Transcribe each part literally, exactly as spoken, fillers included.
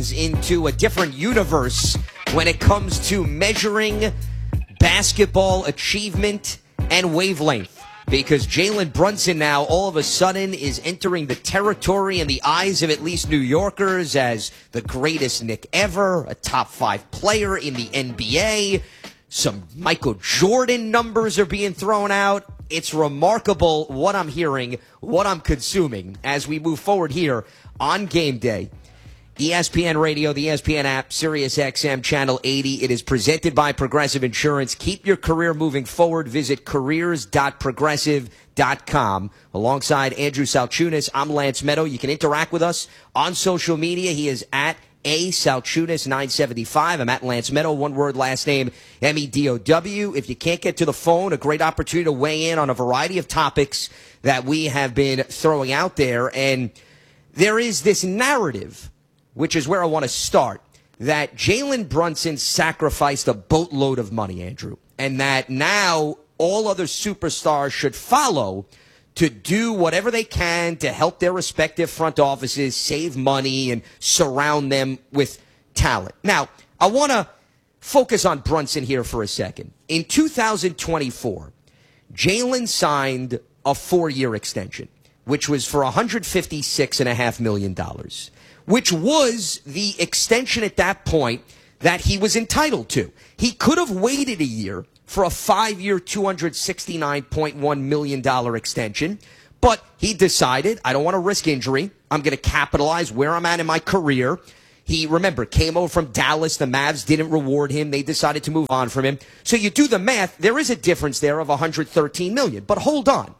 fans into a different universe when it comes to measuring basketball achievement and wavelength. Because Jalen Brunson now all of a sudden is entering the territory in the eyes of at least New Yorkers as the greatest Knick ever, a top five player in the N B A. Some Michael Jordan numbers are being thrown out. It's remarkable what I'm hearing, what I'm consuming as we move forward here on Game Day. E S P N Radio, the E S P N app, Sirius X M Channel eighty. It is presented by Progressive Insurance. Keep your career moving forward. Visit careers dot progressive dot com. Alongside Andrew Salchunas, I'm Lance Meadow. You can interact with us on social media. He is at A Salchunas nine seventy-five. I'm at Lance Meadow, one word, last name, M E D O W. If you can't get to the phone, a great opportunity to weigh in on a variety of topics that we have been throwing out there. And there is this narrative, which is where I want to start, that Jalen Brunson sacrificed a boatload of money, Andrew, and that now all other superstars should follow to do whatever they can to help their respective front offices save money and surround them with talent. Now, I want to focus on Brunson here for a second. In two thousand twenty-four, Jalen signed a four-year extension, which was for one hundred fifty-six point five million dollars. Which was the extension at that point that he was entitled to. He could have waited a year for a five-year, two hundred sixty-nine point one million dollars extension, but he decided, I don't want to risk injury. I'm going to capitalize where I'm at in my career. He, remember, came over from Dallas. The Mavs didn't reward him. They decided to move on from him. So you do the math. There is a difference there of one hundred thirteen million dollars. But hold on.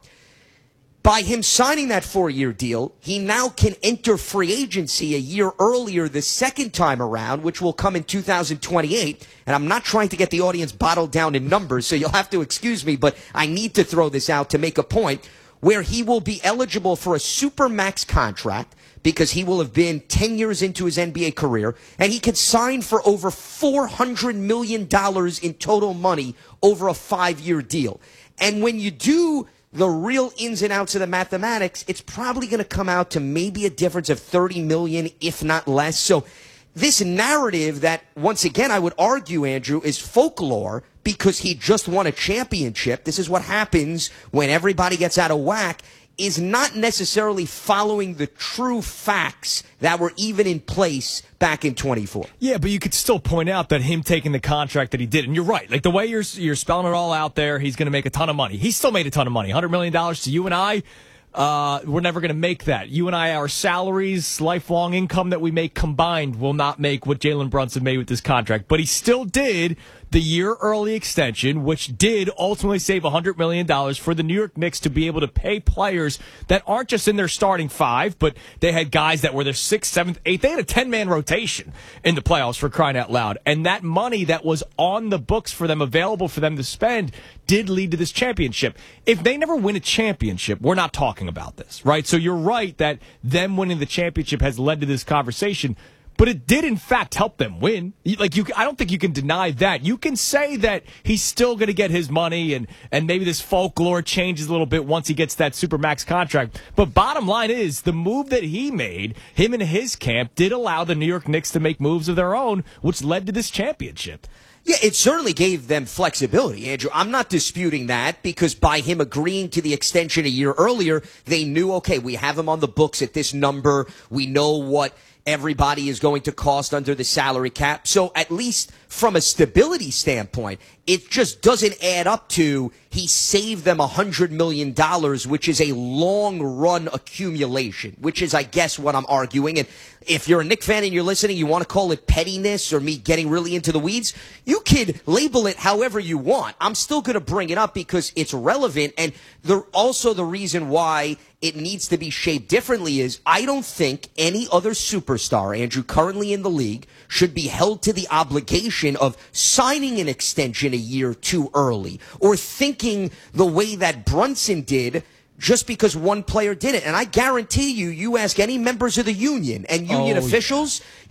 By him signing that four-year deal, he now can enter free agency a year earlier the second time around, which will come in two thousand twenty-eight. And I'm not trying to get the audience bottled down in numbers, so you'll have to excuse me, but I need to throw this out to make a point where he will be eligible for a supermax contract because he will have been ten years into his N B A career, and he could sign for over four hundred million dollars in total money over a five-year deal. And when you do the real ins and outs of the mathematics, it's probably going to come out to maybe a difference of thirty million dollars, if not less. So this narrative that, once again, I would argue, Andrew, is folklore because he just won a championship. This is what happens when everybody gets out of whack, is not necessarily following the true facts that were even in place back in twenty-four. Yeah, but you could still point out that him taking the contract that he did, and you're right, like the way you're you're spelling it all out there, he's going to make a ton of money. He still made a ton of money, one hundred million dollars to you and I. Uh, we're never going to make that. You and I, our salaries, lifelong income that we make combined will not make what Jalen Brunson made with this contract. But he still did the year early extension, which did ultimately save one hundred million dollars for the New York Knicks to be able to pay players that aren't just in their starting five, but they had guys that were their sixth, seventh, eighth. They had a ten-man rotation in the playoffs, for crying out loud. And that money that was on the books for them, available for them to spend, did lead to this championship. If they never win a championship, we're not talking about this, right? So you're right that them winning the championship has led to this conversation. But it did, in fact, help them win. Like you, I don't think you can deny that. You can say that he's still going to get his money, and, and maybe this folklore changes a little bit once he gets that Supermax contract. But bottom line is, the move that he made, him and his camp, did allow the New York Knicks to make moves of their own, which led to this championship. Yeah, it certainly gave them flexibility, Andrew. I'm not disputing that because by him agreeing to the extension a year earlier, they knew, okay, we have him on the books at this number. We know what everybody is going to cost under the salary cap. So at least from a stability standpoint, it just doesn't add up to he saved them one hundred million dollars, which is a long-run accumulation, which is, I guess, what I'm arguing. And if you're a Knick fan and you're listening, you want to call it pettiness or me getting really into the weeds, you could label it however you want. I'm still going to bring it up because it's relevant. And the, also the reason why it needs to be shaped differently is I don't think any other superstar, Andrew, currently in the league should be held to the obligation of signing an extension a year too early or thinking the way that Brunson did just because one player did it. And I guarantee you, you ask any members of the union and union oh, officials,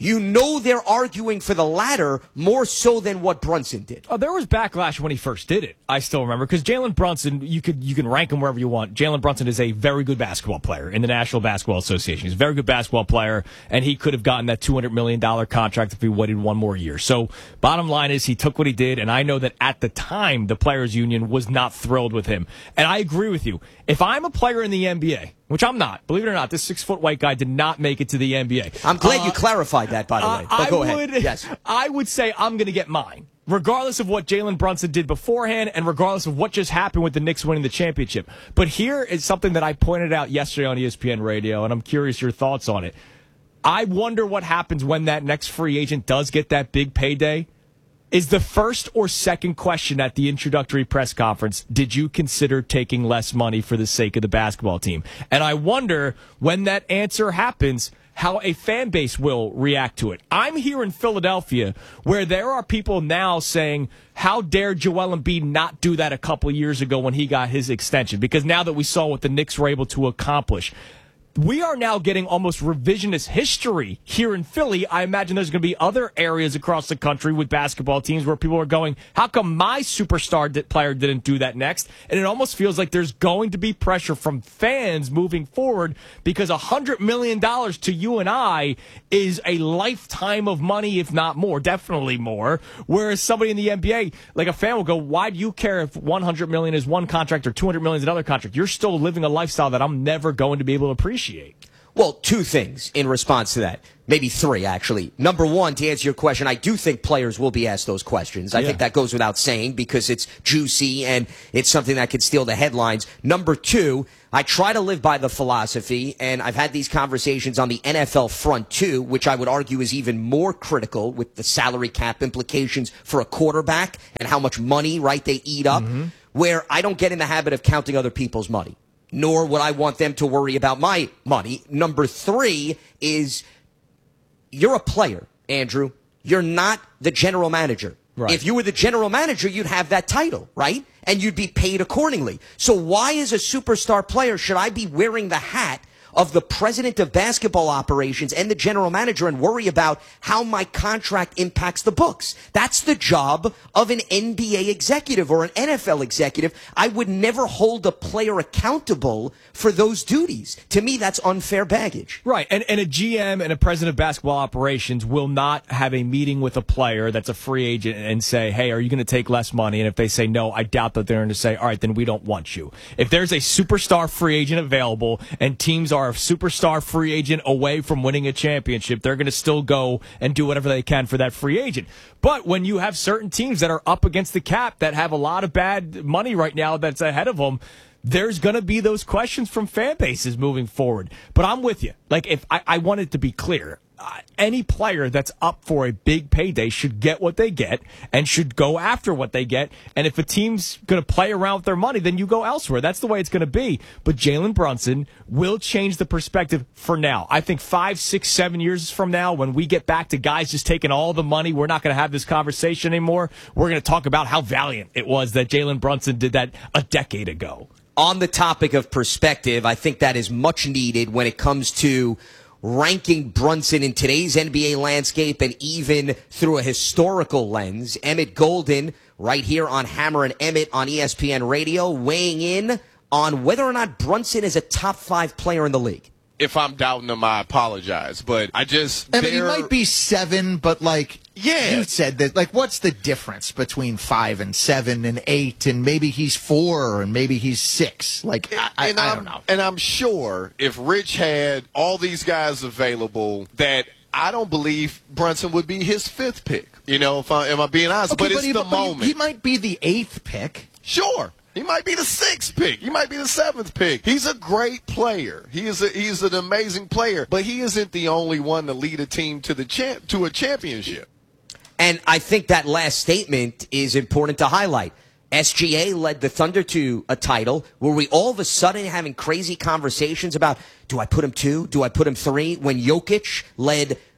you know they're arguing for the latter more so than what Brunson did. Oh, there was backlash when he first did it. I still remember because Jalen Brunson, you could you can rank him wherever you want. Jalen Brunson is a very good basketball player in the National Basketball Association. He's a very good basketball player, and he could have gotten that two hundred million dollars contract if he waited one more year. So, bottom line is he took what he did, and I know that at the time the Players Union was not thrilled with him. And I agree with you. If I'm a player in the N B A, which I'm not, believe it or not, this six-foot white guy did not make it to the N B A. I'm glad uh, you clarified that, by the way. But I go would, ahead. Yes. I would say I'm going to get mine, regardless of what Jalen Brunson did beforehand and regardless of what just happened with the Knicks winning the championship. But here is something that I pointed out yesterday on E S P N Radio, and I'm curious your thoughts on it. I wonder what happens when that next free agent does get that big payday. Is the first or second question at the introductory press conference, did you consider taking less money for the sake of the basketball team? And I wonder when that answer happens, how a fan base will react to it. I'm here in Philadelphia where there are people now saying, how dare Joel Embiid not do that a couple years ago when he got his extension? Because now that we saw what the Knicks were able to accomplish, we are now getting almost revisionist history here in Philly. I imagine there's going to be other areas across the country with basketball teams where people are going, how come my superstar player didn't do that next? And it almost feels like there's going to be pressure from fans moving forward because one hundred million dollars to you and I is a lifetime of money, if not more, definitely more. Whereas somebody in the N B A, like a fan will go, why do you care if one hundred million dollars is one contract or two hundred million dollars is another contract? You're still living a lifestyle that I'm never going to be able to appreciate. Well, two things in response to that. Maybe three, actually. Number one, to answer your question, I do think players will be asked those questions. I yeah. think that goes without saying because it's juicy and it's something that could steal the headlines. Number two, I try to live by the philosophy, and I've had these conversations on the N F L front too, which I would argue is even more critical with the salary cap implications for a quarterback and how much money, right, they eat up, mm-hmm. where I don't get in the habit of counting other people's money. Nor would I want them to worry about my money. Number three is you're a player, Andrew. You're not the general manager. Right. If you were the general manager, you'd have that title, right? And you'd be paid accordingly. So why, as a superstar player, should I be wearing the hat of the president of basketball operations and the general manager and worry about how my contract impacts the books? That's the job of an N B A executive or an N F L executive. I would never hold a player accountable for those duties. To me, that's unfair baggage. Right, and, and a G M and a president of basketball operations will not have a meeting with a player that's a free agent and say, hey, are you going to take less money? And if they say no, I doubt that they're going to say, all right, then we don't want you. If there's a superstar free agent available and teams are a superstar free agent away from winning a championship, they're going to still go and do whatever they can for that free agent. But when you have certain teams that are up against the cap that have a lot of bad money right now that's ahead of them, there's going to be those questions from fan bases moving forward. But I'm with you. Like, if I, I want it to be clear, uh, any player that's up for a big payday should get what they get and should go after what they get. And if a team's going to play around with their money, then you go elsewhere. That's the way it's going to be. But Jalen Brunson will change the perspective for now. I think five, six, seven years from now, when we get back to guys just taking all the money, we're not going to have this conversation anymore. We're going to talk about how valiant it was that Jalen Brunson did that a decade ago. On the topic of perspective, I think that is much needed when it comes to ranking Brunson in today's N B A landscape and even through a historical lens. Emmett Golden, right here on Hammer and Emmett on E S P N Radio, weighing in on whether or not Brunson is a top five player in the league. If I'm doubting him, I apologize. But I just... I mean, he might be seven, but like... Yeah. You said that, like, what's the difference between five and seven and eight, and maybe he's four, and maybe he's six? Like, I, and I don't know. And I'm sure if Rich had all these guys available, that I don't believe Brunson would be his fifth pick. You know, if I, am I being honest? Okay, but, but it's he, the but moment. He, he might be the eighth pick. Sure. He might be the sixth pick. He might be the seventh pick. He's a great player. He is a, he's an amazing player, but he isn't the only one to lead a team to the champ, to a championship. And I think that last statement is important to highlight. S G A led the Thunder to a title. Were we all of a sudden having crazy conversations about, do I put him two? Do I put him three? When Jokic led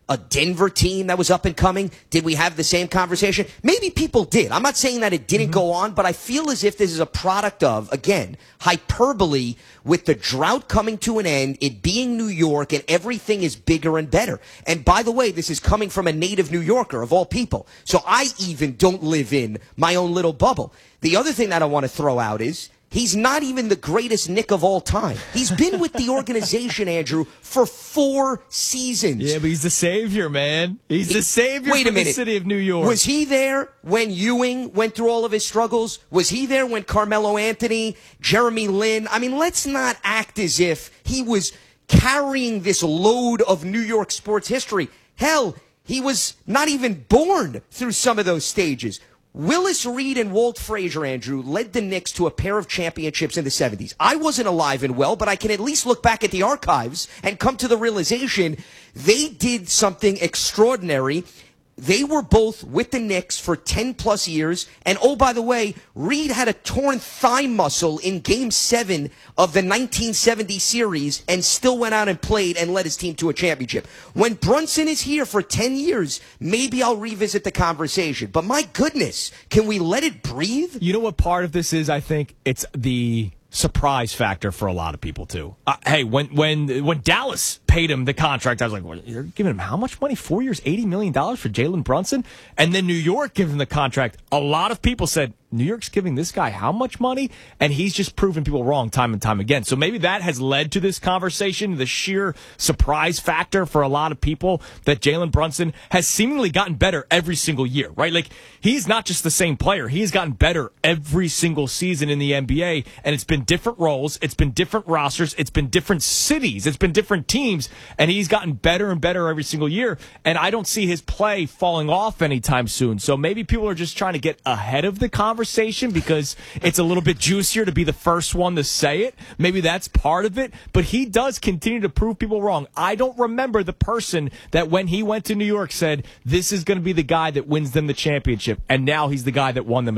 a Denver team that was up and coming? Did we have the same conversation? Maybe people did. I'm not saying that it didn't mm-hmm. go on, but I feel as if this is a product of, again, hyperbole with the drought coming to an end, it being New York, and everything is bigger and better. And by the way, this is coming from a native New Yorker, of all people. So I even don't live in my own little bubble. The other thing that I want to throw out is, he's not even the greatest Knick of all time. He's been with the organization, Andrew, for four seasons. Yeah, but he's the savior, man. He's the savior Wait for a minute. the city of New York. Was he there when Ewing went through all of his struggles? Was he there when Carmelo Anthony, Jeremy Lin? I mean, let's not act as if he was carrying this load of New York sports history. Hell, he was not even born through some of those stages. Willis Reed and Walt Frazier, Andrew, led the Knicks to a pair of championships in the seventies. I wasn't alive and well, but I can at least look back at the archives and come to the realization they did something extraordinary. They were both with the Knicks for ten plus years. And oh, by the way, Reed had a torn thigh muscle in game seven of the nineteen seventy series and still went out and played and led his team to a championship. When Brunson is here for ten years, maybe I'll revisit the conversation. But my goodness, can we let it breathe? You know what part of this is, I think? It's the surprise factor for a lot of people, too. Uh, hey, when when when Dallas paid him the contract, I was like, well, you're giving him how much money? Four years, eighty million dollars for Jalen Brunson? And then New York gives him the contract. A lot of people said, New York's giving this guy how much money? And he's just proving people wrong time and time again. So maybe that has led to this conversation, the sheer surprise factor for a lot of people that Jalen Brunson has seemingly gotten better every single year, right? Like, he's not just the same player. He's gotten better every single season in the N B A, and it's been different roles. It's been different rosters. It's been different cities. It's been different teams, and he's gotten better and better every single year, and I don't see his play falling off anytime soon. So maybe people are just trying to get ahead of the conversation because it's a little bit juicier to be the first one to say it. Maybe that's part of it, but he does continue to prove people wrong. I don't remember the person that when he went to New York said, this is going to be the guy that wins them the championship, and now he's the guy that won them